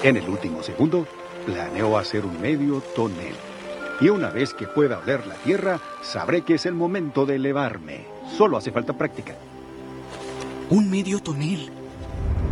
En el último segundo, planeo hacer un medio tonel. Y una vez que pueda oler la tierra, sabré que es el momento de elevarme. Solo hace falta práctica. Un medio tonel.